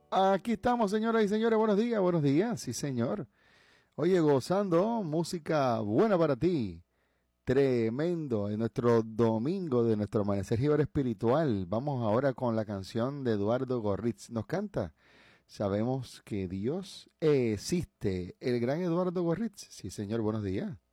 Aquí estamos, señoras y señores. Buenos días, sí, señor. Oye, gozando música buena para ti. Tremendo en nuestro domingo de nuestro amanecer jíbaro espiritual. Vamos ahora con la canción de Eduardo Gorritz. Nos canta. Sabemos que Dios existe. El gran Eduardo Gorritz. Sí, señor, buenos días.